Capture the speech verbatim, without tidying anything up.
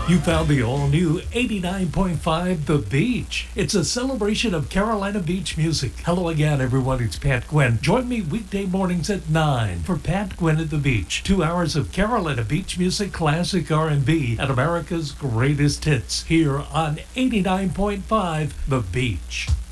You found the all-new eighty-nine point five The Beach. It's a celebration of Carolina Beach music. Hello again, everyone. It's Pat Gwynn. Join me weekday mornings at nine for Pat Gwynn at the Beach. Two hours of Carolina Beach music, classic R and B, and America's greatest hits here on eighty-nine point five The Beach.